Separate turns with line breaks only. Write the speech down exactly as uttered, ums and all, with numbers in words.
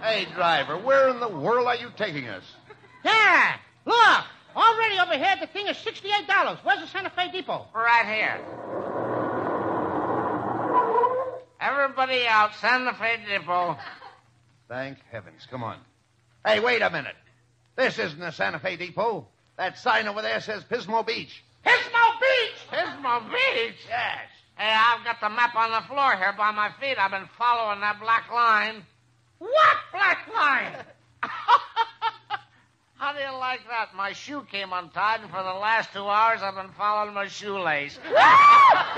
Hey, driver, where in the world are you taking us?
Yeah, look. Already over here, the thing is sixty-eight dollars. Where's the Santa Fe Depot?
Right here. Everybody out, Santa Fe Depot.
Thank heavens. Come on. Hey, wait a minute. This isn't the Santa Fe Depot. That sign over there says Pismo Beach.
Pismo Beach!
Pismo Beach?
Yes.
Hey, I've got the map on the floor here by my feet. I've been following that black line.
What black line?
How do you like that? My shoe came untied, and for the last two hours I've been following my shoelace.